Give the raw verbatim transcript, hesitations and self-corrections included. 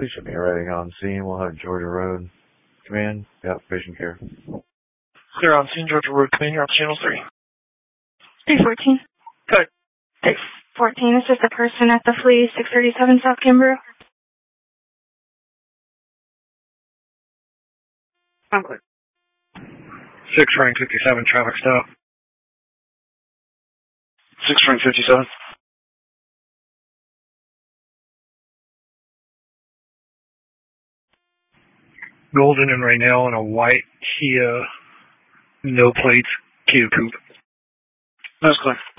Please should be arriving on scene. We'll have Georgia Road. Command, yep, patient care. Clear on scene, Georgia Road. Command, you're on channel three. three fourteen. Good. three fourteen, this is the person at the Flea, six thirty-seven South Kimbrough. I'm clear. six rank fifty-seven, traffic stop. six rank fifty-seven. Golden and Raynell in a white Kia, no plates, Kia Coupe. That's clear.